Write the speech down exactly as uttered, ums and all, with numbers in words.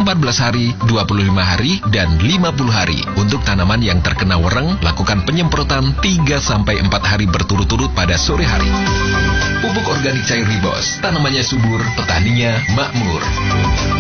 empat belas hari, dua puluh lima hari, dan lima puluh hari. Untuk tanaman yang terkena wereng, lakukan penyemprotan tiga sampai empat hari berturut-turut pada sore hari. Pupuk organik cair Ribos, tanamannya subur, petaninya makmur.